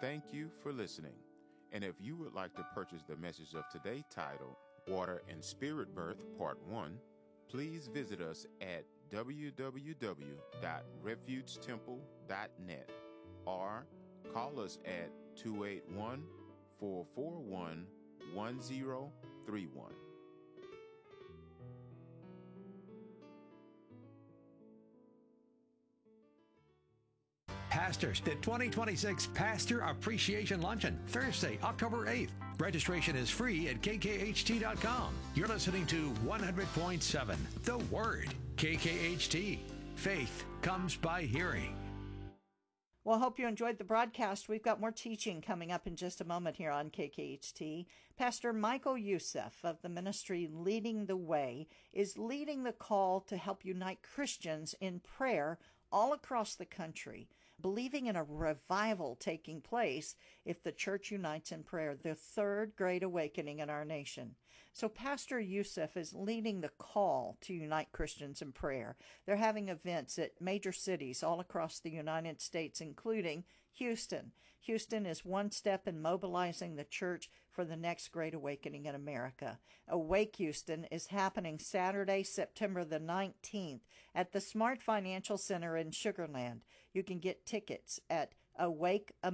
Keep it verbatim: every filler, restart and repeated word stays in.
Thank you for listening. And if you would like to purchase the message of today titled Water and Spirit Birth Part one, please visit us at w w w dot refuge temple dot net or call us at two eight one, four four one, one zero three one. Pastors, the twenty twenty-six Pastor Appreciation Luncheon, Thursday, October eighth. Registration is free at k k h t dot com. You're listening to one hundred point seven, The Word, K K H T. Faith comes by hearing. Well, I hope you enjoyed the broadcast. We've got more teaching coming up in just a moment here on K K H T. Pastor Michael Youssef of the ministry Leading the Way is leading the call to help unite Christians in prayer all across the country, believing in a revival taking place if the church unites in prayer, the third great awakening in our nation. So Pastor Youssef is leading the call to unite Christians in prayer. They're having events at major cities all across the United States, including Houston. Houston is one step in mobilizing the church for the next great awakening in America. Awake Houston is happening Saturday, September the nineteenth at the Smart Financial Center in Sugar Land. You can get tickets at Awake